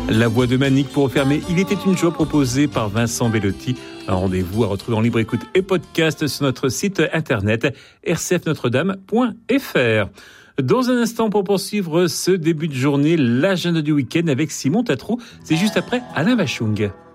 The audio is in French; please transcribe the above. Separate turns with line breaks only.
La voix de Manique pour refermer Il était une joie proposée par Vincent Bellotti. Un rendez-vous à retrouver en libre écoute et podcast sur notre site internet rcfnotredame.fr. Dans un instant, pour poursuivre ce début de journée, l'agenda du week-end avec Simon Tatrou. C'est juste après Alain Bachung.